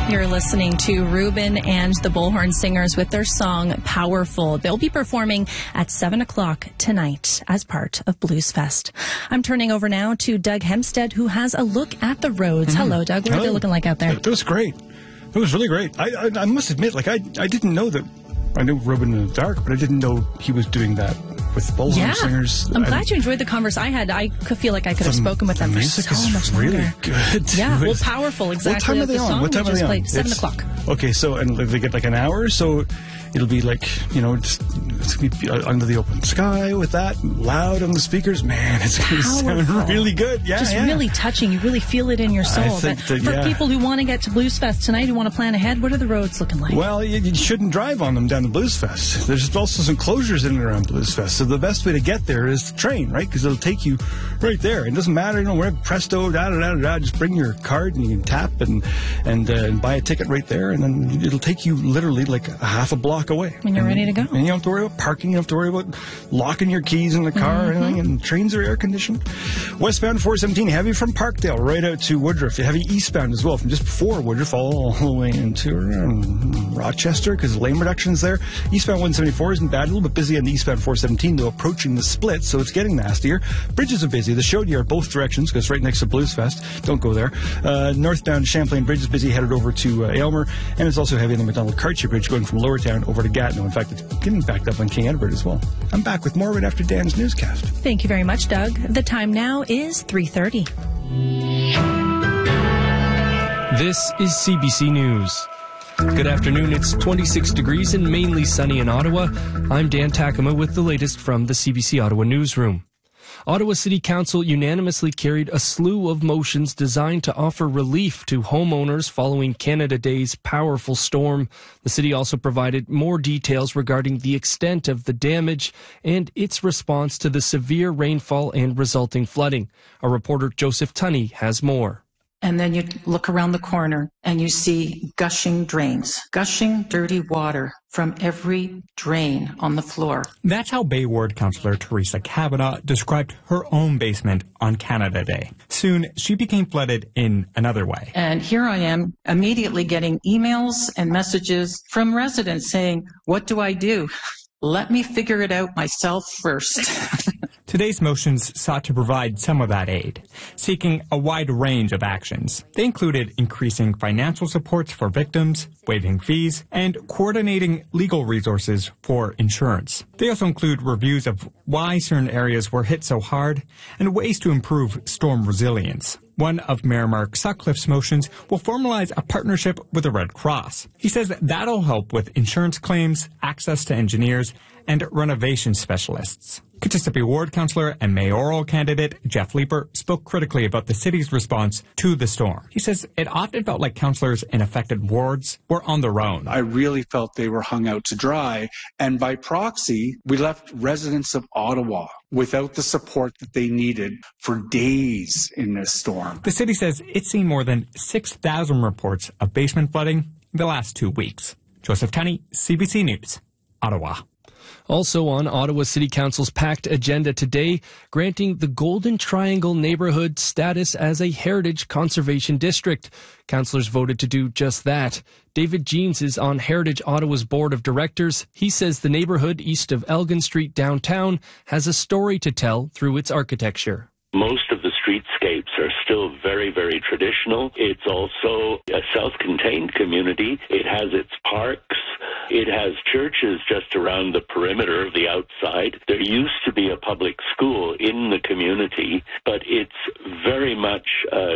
You're listening to Ruben and the Bullhorn Singers with their song Powerful. They'll be performing at 7 o'clock tonight as part of Blues Fest. I'm turning over now to Doug Hempstead, who has a look at the roads. Hello, Doug. What are they looking like out there? It was great. It was really great. I must admit, I didn't know that. I knew Ruben in the Dark, but I didn't know he was doing that with Bullhorn Singers. I'm glad you enjoyed the conversation. I could feel like I could have spoken with them for so much longer. Really good. Yeah, well, Powerful, exactly. What time are they on? What time are they on? 7 o'clock. Okay, so and they get like an hour, so it'll be like, just, it's going to be under the open sky with that, loud on the speakers. Man, it's going to sound really good. Yeah, really touching. You really feel it in your soul. But for people who want to get to Blues Fest tonight, who want to plan ahead, what are the roads looking like? Well, you shouldn't drive on them down to Blues Fest. There's also some closures in and around Blues Fest. So the best way to get there is to train, right? Because it'll take you right there. It doesn't matter, we're presto, da-da-da-da-da. Just bring your card and you can tap and buy a ticket right there. And then it'll take you literally like a half a block away. And you're ready to go. And you don't have to worry about parking. You don't have to worry about locking your keys in the car or anything. And trains are air conditioned. Westbound 417, heavy from Parkdale right out to Woodruff. Heavy eastbound as well from just before Woodruff all the way into Rochester because lane reduction's there. Eastbound 174 isn't bad. A little bit busy on the eastbound 417 though, approaching the split, so it's getting nastier. Bridges are busy. The Chaudière are both directions because right next to Blues Fest. Don't go there. Northbound Champlain Bridge is busy, headed over to Aylmer, and it's also heavy on the McDonald-Cartier Bridge going from Lowertown over to Gatineau. In fact, it's getting backed up on King Edward as well. I'm back with more right after Dan's newscast. Thank you very much, Doug. The time now is 3:30. This is CBC News. Good afternoon. It's 26 degrees and mainly sunny in Ottawa. I'm Dan Takama with the latest from the CBC Ottawa newsroom. Ottawa City Council unanimously carried a slew of motions designed to offer relief to homeowners following Canada Day's powerful storm. The city also provided more details regarding the extent of the damage and its response to the severe rainfall and resulting flooding. Our reporter Joseph Tunney has more. And then you look around the corner and you see gushing drains, gushing dirty water from every drain on the floor. That's how Bay Ward Councillor Teresa Kavanagh described her own basement on Canada Day. Soon, she became flooded in another way. And here I am immediately getting emails and messages from residents saying, "What do I do? Let me figure it out myself first." Today's motions sought to provide some of that aid, seeking a wide range of actions. They included increasing financial supports for victims, waiving fees, and coordinating legal resources for insurance. They also include reviews of why certain areas were hit so hard and ways to improve storm resilience. One of Mayor Mark Sutcliffe's motions will formalize a partnership with the Red Cross. He says that'll help with insurance claims, access to engineers, and renovation specialists. Cochissippi Ward Councillor and mayoral candidate Jeff Leeper spoke critically about the city's response to the storm. He says it often felt like councillors in affected wards were on their own. I really felt they were hung out to dry, and by proxy, we left residents of Ottawa without the support that they needed for days in this storm. The city says it's seen more than 6,000 reports of basement flooding in the last 2 weeks. Joseph Tunney, CBC News, Ottawa. Also on Ottawa City Council's packed agenda today, granting the Golden Triangle neighborhood status as a Heritage Conservation District. Councillors voted to do just that. David Jeans is on Heritage Ottawa's board of directors. He says the neighborhood east of Elgin Street downtown has a story to tell through its architecture. Most of the streetscapes are still very, very traditional. It's also a self-contained community. It has its parks. It has churches just around the perimeter of the outside. There used to be a public school in the community, but it's very much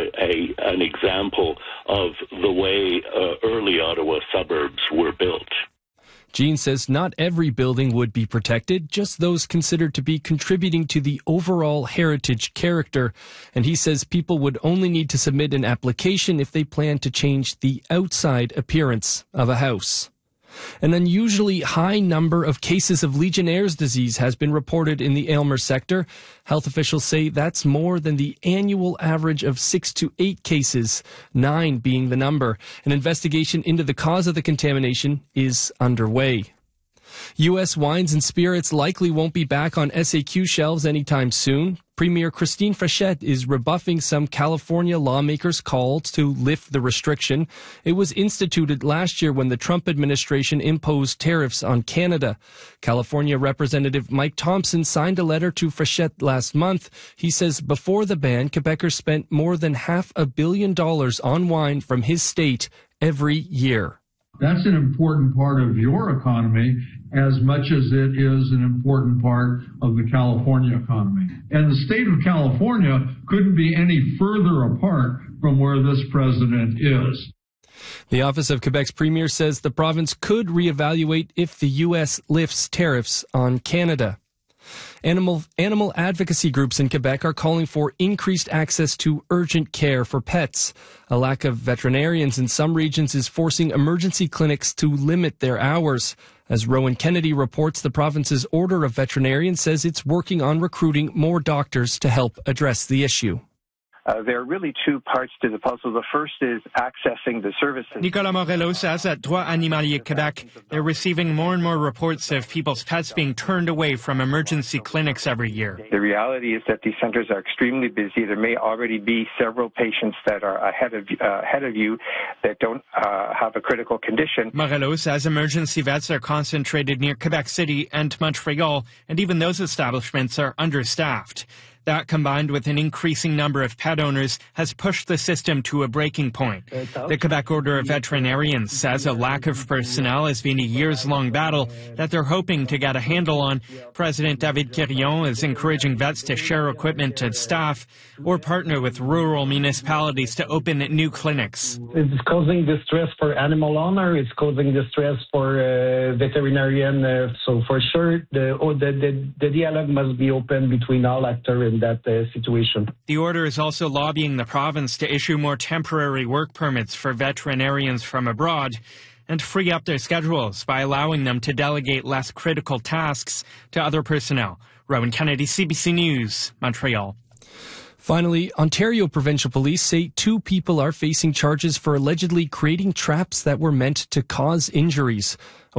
an example of the way early Ottawa suburbs were built. Jean says not every building would be protected, just those considered to be contributing to the overall heritage character. And he says people would only need to submit an application if they plan to change the outside appearance of a house. An unusually high number of cases of Legionnaire's disease has been reported in the Aylmer sector. Health officials say that's more than the annual average of 6 to 8 cases, 9 being the number. An investigation into the cause of the contamination is underway. U.S. wines and spirits likely won't be back on SAQ shelves anytime soon. Premier Christine Frechette is rebuffing some California lawmakers' calls to lift the restriction. It was instituted last year when the Trump administration imposed tariffs on Canada. California Representative Mike Thompson signed a letter to Frechette last month. He says before the ban, Quebecers spent more than $500 million on wine from his state every year. That's an important part of your economy as much as it is an important part of the California economy. And the state of California couldn't be any further apart from where this president is. The Office of Quebec's premier says the province could reevaluate if the U.S. lifts tariffs on Canada. Animal advocacy groups in Quebec are calling for increased access to urgent care for pets. A lack of veterinarians in some regions is forcing emergency clinics to limit their hours. As Rowan Kennedy reports, the province's Order of Veterinarians says it's working on recruiting more doctors to help address the issue. There are really two parts to the puzzle. The first is accessing the services. Nicolas Morello says at Droit Animalier Québec, they're receiving more and more reports of people's pets being turned away from emergency clinics every year. The reality is that these centers are extremely busy. There may already be several patients that are ahead of you that don't have a critical condition. Morello says emergency vets are concentrated near Quebec City and Montreal, and even those establishments are understaffed. That, combined with an increasing number of pet owners, has pushed the system to a breaking point. The Quebec Order of Veterinarians says a lack of personnel has been a years-long battle that they're hoping to get a handle on. President David Quirion is encouraging vets to share equipment and staff or partner with rural municipalities to open new clinics. It's causing distress for animal owner. It's causing distress for veterinarian. So for sure, the dialogue must be open between all actors in that situation. The order is also lobbying the province to issue more temporary work permits for veterinarians from abroad and free up their schedules by allowing them to delegate less critical tasks to other personnel. Rowan Kennedy, CBC News, Montreal. Finally, Ontario Provincial Police say 2 people are facing charges for allegedly creating traps that were meant to cause injuries.